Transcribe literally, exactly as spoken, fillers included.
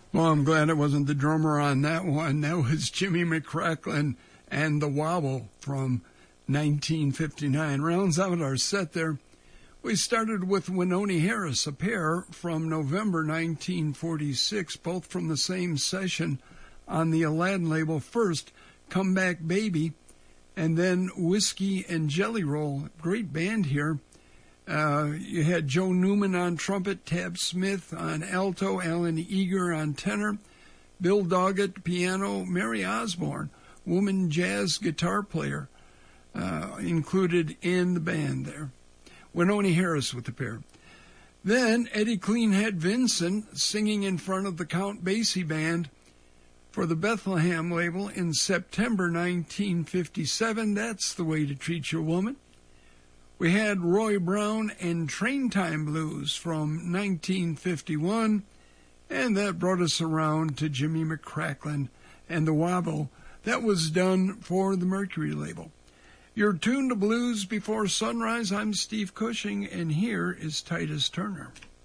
Well, I'm glad it wasn't the drummer on that one. That was Jimmy McCracklin and the Wobble from nineteen fifty-nine. Rounds out our set there. We started with Wynonie Harris, a pair from November nineteen forty-six, both from the same session on the Aladdin label. First, Come Back Baby, and then Whiskey and Jelly Roll. Great band here. Uh, you had Joe Newman on trumpet, Tab Smith on alto, Alan Eager on tenor, Bill Doggett piano, Mary Osborne, woman jazz guitar player, uh, included in the band there. Wynonie Harris with the pair. Then Eddie Cleanhead Vinson singing in front of the Count Basie Band for the Bethlehem label in September nineteen fifty-seven. That's the Way to Treat Your Woman. We had Roy Brown and Train Time Blues from nineteen fifty-one, and that brought us around to Jimmy McCracklin and the Wobble. That was done for the Mercury label. You're tuned to Blues Before Sunrise. I'm Steve Cushing, and here is Titus Turner.